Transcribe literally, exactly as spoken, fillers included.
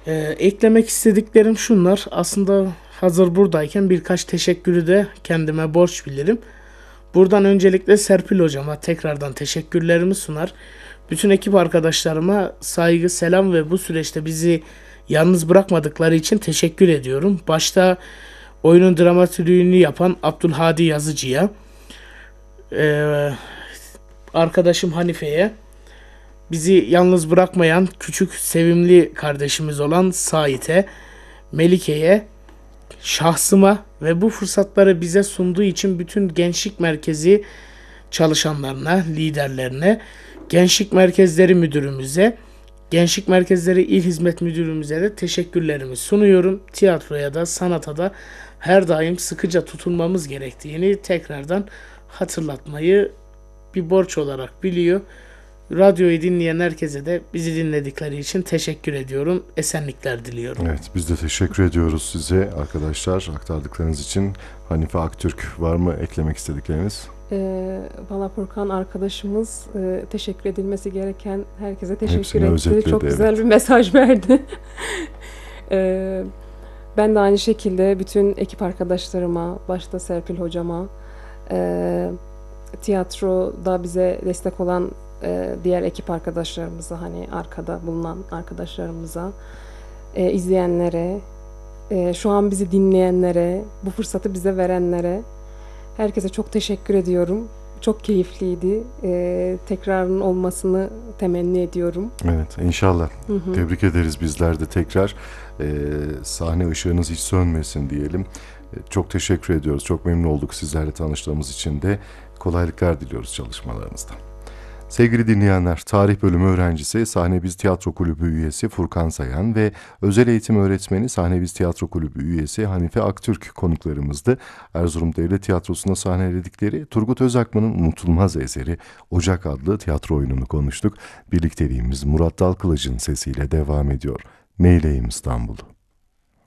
Ee, eklemek istediklerim şunlar. Aslında hazır buradayken birkaç teşekkürü de kendime borç bilirim. Buradan öncelikle Serpil hocama tekrardan teşekkürlerimi sunar. Bütün ekip arkadaşlarıma saygı, selam ve bu süreçte bizi yalnız bırakmadıkları için teşekkür ediyorum. Başta oyunun dramatürüğünü yapan Abdülhadi Yazıcı'ya, eee, arkadaşım Hanife'ye, bizi yalnız bırakmayan küçük sevimli kardeşimiz olan Sait'e, Melike'ye, şahsıma ve bu fırsatları bize sunduğu için bütün gençlik merkezi çalışanlarına, liderlerine, gençlik merkezleri müdürümüze, gençlik merkezleri il hizmet müdürümüze de teşekkürlerimi sunuyorum. Tiyatroya da sanata da her daim sıkıca tutunmamız gerektiğini tekrardan hatırlatmayı bir borç olarak biliyor. Radyoyu dinleyen herkese de bizi dinledikleri için teşekkür ediyorum. Esenlikler diliyorum. Evet, biz de teşekkür ediyoruz size arkadaşlar aktardıklarınız için. Hanife Aktürk, var mı eklemek istedikleriniz? Ee, Valla Furkan arkadaşımız e, teşekkür edilmesi gereken herkese teşekkür Hepsini etti. özetledi, Çok güzel evet. bir mesaj verdi. Ee, Ben de aynı şekilde bütün ekip arkadaşlarıma, başta Serpil hocama, e, tiyatroda bize destek olan e, diğer ekip arkadaşlarımıza, hani arkada bulunan arkadaşlarımıza, e, izleyenlere, e, şu an bizi dinleyenlere, bu fırsatı bize verenlere, herkese çok teşekkür ediyorum. Çok keyifliydi. E, tekrarın olmasını temenni ediyorum. Evet, inşallah. Hı hı. Tebrik ederiz bizler de tekrar. Ee, sahne ışığınız hiç sönmesin diyelim. Ee, çok teşekkür ediyoruz. Çok memnun olduk sizlerle tanıştığımız için de. Kolaylıklar diliyoruz çalışmalarınızda. Sevgili dinleyenler, tarih bölümü öğrencisi, Sahnebiz Tiyatro Kulübü üyesi Furkan Sayan ve özel eğitim öğretmeni Sahnebiz Tiyatro Kulübü üyesi Hanife Aktürk konuklarımızdı. Erzurum Devlet Tiyatrosu'nda sahneledikleri Turgut Özakman'ın unutulmaz eseri Ocak adlı tiyatro oyununu konuştuk. Birlikteliğimiz Murat Dalkılıç'ın sesiyle devam ediyor. Meyleyim İstanbul'u.